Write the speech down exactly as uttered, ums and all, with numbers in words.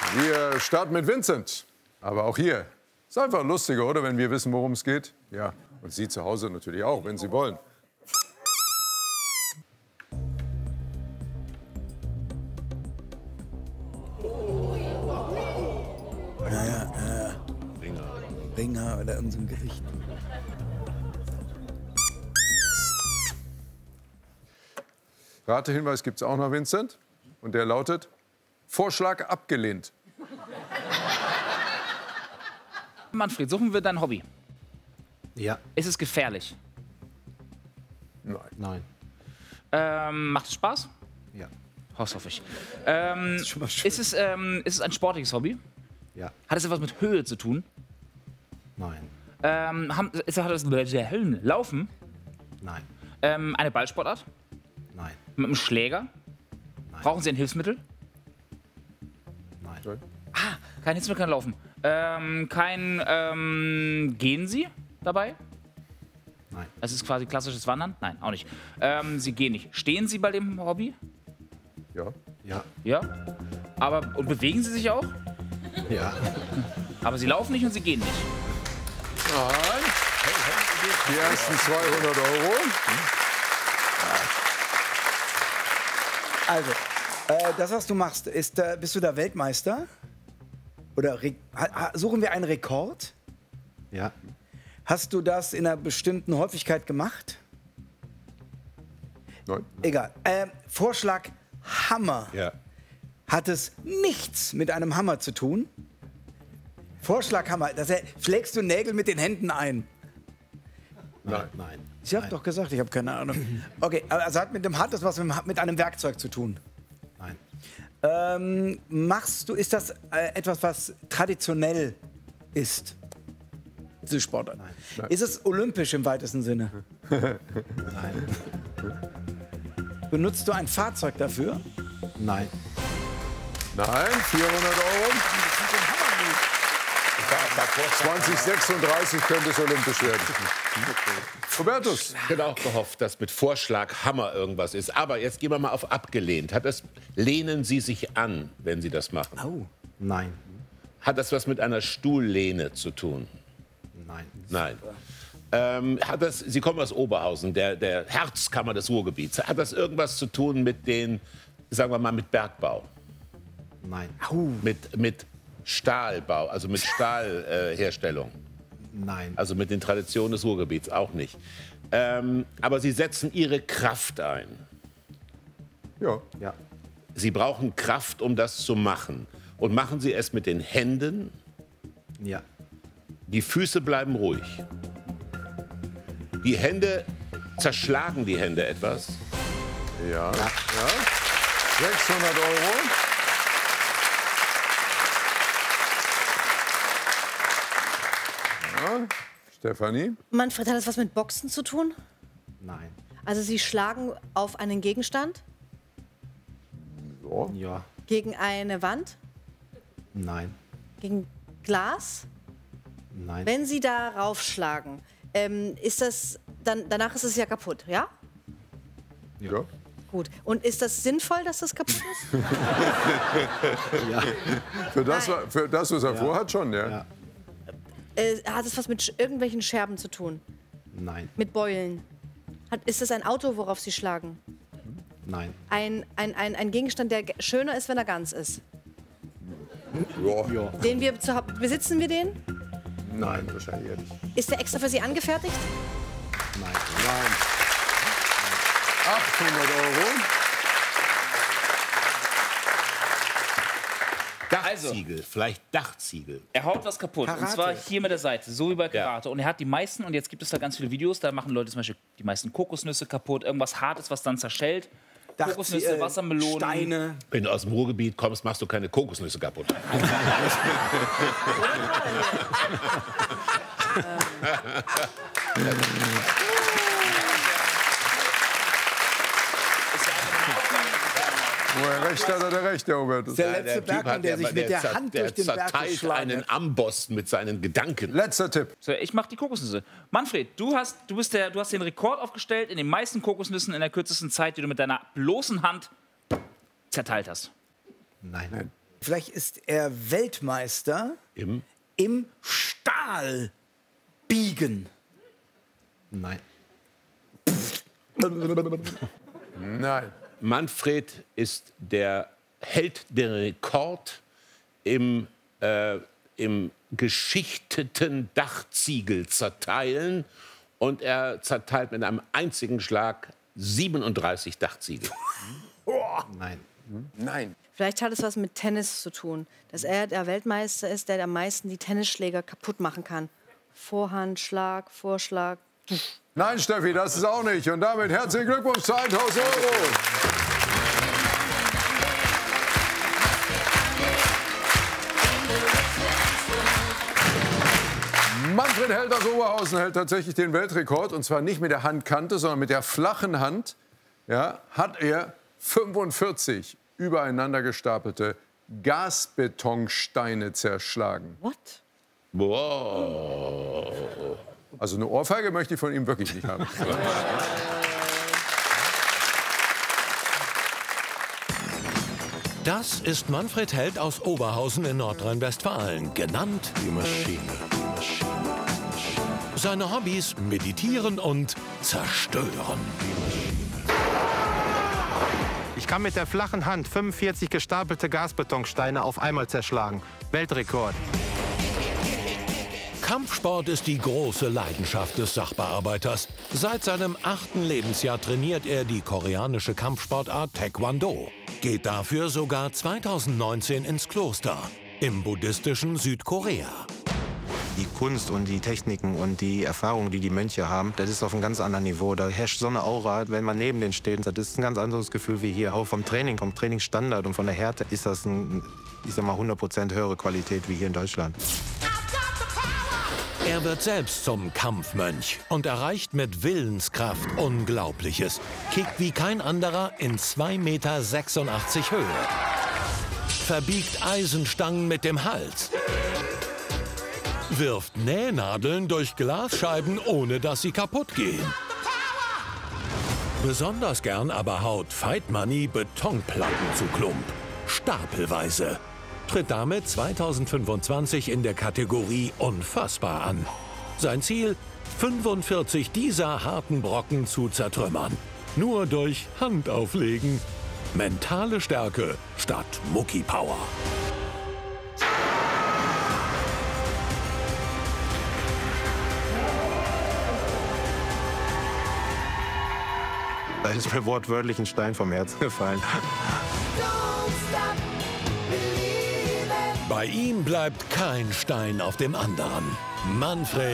Wir starten mit Vincent. Aber auch hier ist einfach lustiger, oder? Wenn wir wissen, worum es geht. Ja, und Sie zu Hause natürlich auch, wenn Sie wollen. Ja, ja, ja. Ringer. Ringer oder irgend so ein Gericht. Ratehinweis gibt es auch noch, Vincent. Und der lautet: Vorschlag abgelehnt. Manfred, suchen wir dein Hobby. Ja. Ist es gefährlich? Nein. Nein. Ähm, macht es Spaß? Ja. Das hoffe ich. Ähm, ist schon mal schön. ist, es, ähm, ist es ein sportliches Hobby? Ja. Hat es etwas mit Höhe zu tun? Nein. Ähm, haben, ist, hat es mit der Höhen Laufen? Nein. Ähm, eine Ballsportart? Nein. Mit einem Schläger? Nein. Brauchen Sie ein Hilfsmittel? Nein. Ah, kein Hilfsmittel, kein Laufen. Ähm, kein, ähm, gehen Sie dabei? Nein. Es ist quasi klassisches Wandern? Nein, auch nicht. Ähm, Sie gehen nicht. Stehen Sie bei dem Hobby? Ja. Ja. Ja. Aber, und bewegen Sie sich auch? Ja. Aber Sie laufen nicht und Sie gehen nicht. Nein. Die ersten zweihundert Euro. Also, äh, das, was du machst, ist, äh, bist du da Weltmeister? Oder Re ha ha suchen wir einen Rekord? Ja. Hast du das in einer bestimmten Häufigkeit gemacht? Nein. Egal. Äh, Vorschlag Hammer. Ja. Hat es nichts mit einem Hammer zu tun? Vorschlag Hammer. Das, äh, schlägst du Nägel mit den Händen ein? Nein. Nein. Ich habe doch gesagt, ich habe keine Ahnung. Okay, also hat mit dem hat das was mit, mit einem Werkzeug zu tun? Nein. Ähm, machst du, ist das äh, etwas, was traditionell ist? Diese Sportart. Nein. Nein. Ist es olympisch im weitesten Sinne? Nein. Benutzt du ein Fahrzeug dafür? Nein. Nein, vierhundert Euro. zwanzig sechsunddreißig könnte es olympisch werden. Hubertus. Ich hätte auch gehofft, dass mit Vorschlag Hammer irgendwas ist. Aber jetzt gehen wir mal auf abgelehnt. Hat das, lehnen Sie sich an, wenn Sie das machen? Oh. Nein. Hat das was mit einer Stuhllehne zu tun? Nein. Nein. Ähm, hat das, Sie kommen aus Oberhausen, der, der Herzkammer des Ruhrgebiets. Hat das irgendwas zu tun mit den, sagen wir mal, mit Bergbau? Nein. Mit, mit Stahlbau, also mit Stahlherstellung? Äh, Nein. Also mit den Traditionen des Ruhrgebiets auch nicht. Ähm, aber Sie setzen Ihre Kraft ein. Ja. Ja. Sie brauchen Kraft, um das zu machen. Und machen Sie es mit den Händen. Ja. Die Füße bleiben ruhig. Die Hände, zerschlagen die Hände etwas. Ja. Ja. sechshundert Euro. Ja. Stefanie? Manfred, hat das was mit Boxen zu tun? Nein. Also Sie schlagen auf einen Gegenstand? So. Ja. Gegen eine Wand? Nein. Gegen Glas? Nein. Wenn Sie darauf schlagen, ähm, ist das dann, danach ist es ja kaputt, ja? Ja. Gut. Und ist das sinnvoll, dass das kaputt ist? Ja. Für das, Nein. für das, was er Ja. vorhat, schon, ja. Ja. äh, hat es was mit sch irgendwelchen Scherben zu tun? Nein. Mit Beulen? Hat, ist es ein Auto, worauf Sie schlagen? Nein. Ein, ein, ein, ein Gegenstand, der ge- schöner ist, wenn er ganz ist? Ja. Ja. Den wir zu Hause, besitzen wir den? Nein, wahrscheinlich eher nicht. Ist der extra für Sie angefertigt? Nein. Nein. achthundert Euro. Dachziegel, vielleicht Dachziegel. Er haut was kaputt. Und Karate. zwar hier mit der Seite, so wie bei Karate. Und er hat die meisten, und jetzt gibt es da ganz viele Videos, da machen Leute zum Beispiel die meisten Kokosnüsse kaputt, irgendwas Hartes, was dann zerschellt. Dach- Kokosnüsse, äh, Wassermelonen. Steine. Wenn du aus dem Ruhrgebiet kommst, machst du keine Kokosnüsse kaputt. Wo er recht hat, hat er recht, der Hubertus. Der letzte Typ Bergmann, der sich mit der zer- Hand der durch den Berg zerteilt geschlagen einen hat. Amboss mit seinen Gedanken. Letzter Tipp. So, ich mach die Kokosnüsse. Manfred, du hast, du, bist der, du hast den Rekord aufgestellt in den meisten Kokosnüssen in der kürzesten Zeit, die du mit deiner bloßen Hand zerteilt hast. Nein. Vielleicht ist er Weltmeister Im? im Stahlbiegen. Nein. Nein. Manfred ist der hält den Rekord im, äh, im geschichteten Dachziegel zerteilen. Und er zerteilt mit einem einzigen Schlag siebenunddreißig Dachziegel. Nein. Nein. Vielleicht hat es was mit Tennis zu tun, dass er der Weltmeister ist, der am meisten die Tennisschläger kaputt machen kann. Vorhand, Schlag, Vorschlag. Nein, Steffi, das ist auch nicht. Und damit herzlichen Glückwunsch zu tausend Euro. Manfred Held aus Oberhausen hält tatsächlich den Weltrekord. Und zwar nicht mit der Handkante, sondern mit der flachen Hand. Ja, hat er fünfundvierzig übereinander gestapelte Gasbetonsteine zerschlagen. What? Wow. Also eine Ohrfeige möchte ich von ihm wirklich nicht haben. Das ist Manfred Held aus Oberhausen in Nordrhein-Westfalen, genannt die Maschine. Seine Hobbys: Meditieren und Zerstören. Ich kann mit der flachen Hand fünfundvierzig gestapelte Gasbetonsteine auf einmal zerschlagen. Weltrekord. Kampfsport ist die große Leidenschaft des Sachbearbeiters. Seit seinem achten Lebensjahr trainiert er die koreanische Kampfsportart Taekwondo. Geht dafür sogar zweitausendneunzehn ins Kloster im buddhistischen Südkorea. Die Kunst und die Techniken und die Erfahrungen, die die Mönche haben, das ist auf einem ganz anderen Niveau. Da herrscht so eine Aura, wenn man neben denen steht. Das ist ein ganz anderes Gefühl wie hier. Auch vom Training, vom Trainingsstandard und von der Härte ist das ein, ich sag mal, hundert Prozent höhere Qualität wie hier in Deutschland. Er wird selbst zum Kampfmönch und erreicht mit Willenskraft Unglaubliches. Kickt wie kein anderer in zwei Komma sechsundachtzig Meter Höhe. Verbiegt Eisenstangen mit dem Hals. Wirft Nähnadeln durch Glasscheiben, ohne dass sie kaputt gehen. Besonders gern aber haut Fight Money Betonplatten zu Klump. Stapelweise. Tritt damit zweitausendfünfundzwanzig in der Kategorie Unfassbar an. Sein Ziel: fünfundvierzig dieser harten Brocken zu zertrümmern. Nur durch Handauflegen. Mentale Stärke statt Muckipower. Da ist mir wortwörtlich ein Stein vom Herzen gefallen. Bei ihm bleibt kein Stein auf dem anderen. Manfred